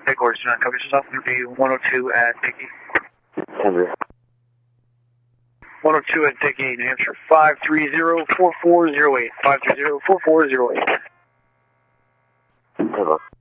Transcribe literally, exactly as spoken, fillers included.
Headquarters, do not cover yourself. Going to be one oh two at Dickey. Henry. one oh two at Dickey, New Hampshire, five three zero, four four zero eight. five three zero, four four zero eight. Hello.